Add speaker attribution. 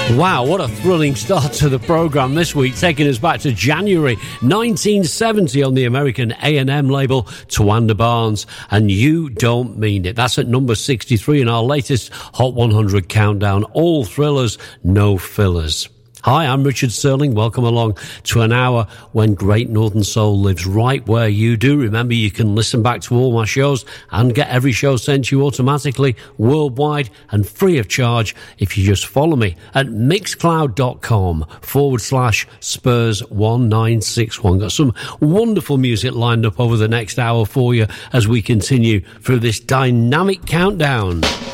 Speaker 1: Wow, what a thrilling start to the programme this week, taking us back to January 1970 on the American A&M label, Tawanda Barnes, and You Don't Mean It. That's at number 63 in our latest Hot 100 countdown. All thrillers, no fillers. Hi, I'm Richard Sterling. Welcome along to an hour when Great Northern Soul lives right where you do. Remember, you can listen back to all my shows and get every show sent to you automatically, worldwide and free of charge if you just follow me at mixcloud.com/Spurs1961. Got some wonderful music lined up over the next hour for you as we continue through this dynamic countdown.